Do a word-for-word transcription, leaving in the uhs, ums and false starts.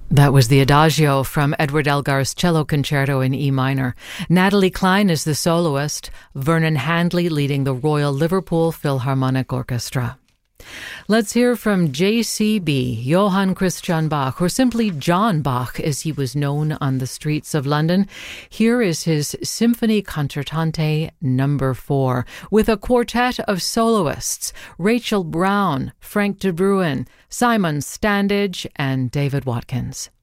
That was the Adagio from Edward Elgar's Cello Concerto in E minor. Natalie Klein is the soloist, Vernon Handley leading the Royal Liverpool Philharmonic Orchestra. Let's hear from J C B, Johann Christian Bach, or simply John Bach as he was known on the streets of London. Here is his Symphony Concertante number four, with a quartet of soloists, Rachel Brown, Frank de Bruin, Simon Standage, and David Watkins.